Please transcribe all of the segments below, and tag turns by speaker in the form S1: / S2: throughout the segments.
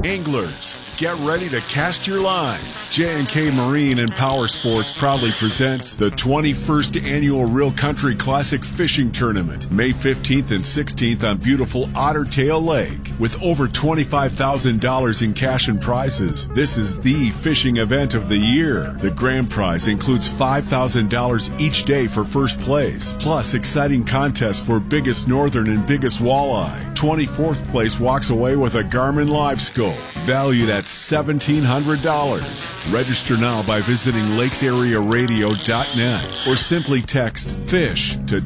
S1: Anglers, get ready to cast your lines. J&K Marine and Power Sports proudly presents the 21st Annual Real Country Classic Fishing Tournament, May 15th and 16th on beautiful Otter Tail Lake. With over $25,000 in cash and prizes, this is the fishing event of the year. The grand prize includes $5,000 each day for first place, plus exciting contests for biggest northern and biggest walleye. 24th place walks away with a Garmin Live Scope, valued at $1,700. Register now by visiting lakesarearadio.net or simply text FISH to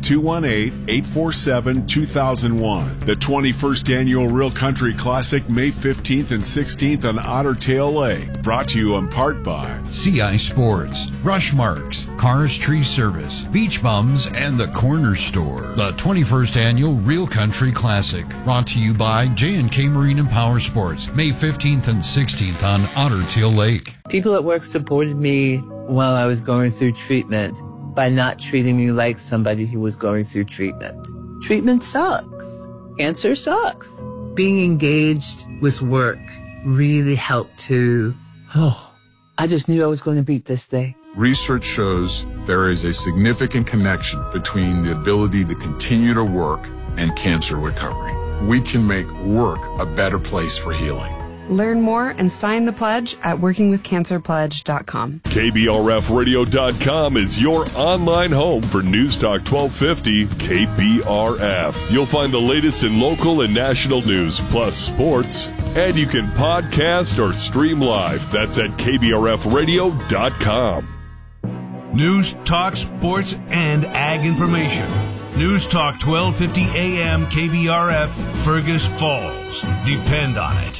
S1: 218-847-2001. The 21st Annual Real Country Classic, May 15th and 16th on Otter Tail Lake. Brought to you in part by
S2: CI Sports, Brush Marks, Cars Tree Service, Beach Bums, and the Corner Store. The 21st Annual Real Country Classic, brought to you by J&K Marine and Power Sports, May 15th and 16th on Otter Tail Lake.
S3: People at work supported me while I was going through treatment by not treating me like somebody who was going through treatment. Treatment sucks. Cancer sucks. Being engaged with work really helped to, I just knew I was going to beat this thing.
S4: Research shows there is a significant connection between the ability to continue to work and cancer recovery. We can make work a better place for healing.
S5: Learn more and sign the pledge at workingwithcancerpledge.com.
S6: KBRFradio.com is your online home for News Talk 1250 KBRF. You'll find the latest in local and national news, plus sports, and you can podcast or stream live. That's at KBRFradio.com.
S7: News, talk, sports, and ag information. News Talk 1250 AM KBRF, Fergus Falls. Depend on it.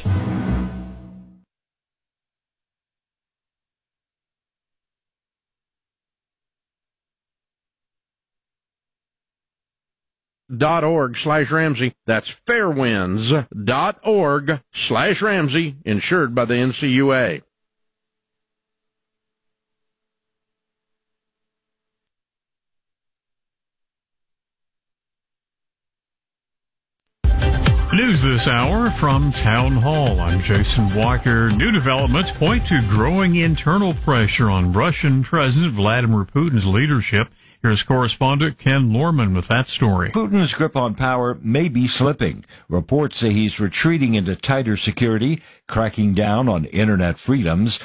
S8: .org/Ramsey. That's fairwinds.org/Ramsey, insured by the NCUA.
S9: News this hour from Town Hall. I'm Jason Walker. New developments point to growing internal pressure on Russian President Vladimir Putin's leadership. Here's correspondent Ken Lorman with that story.
S10: Putin's grip on power may be slipping. Reports say he's retreating into tighter security, cracking down on internet freedoms,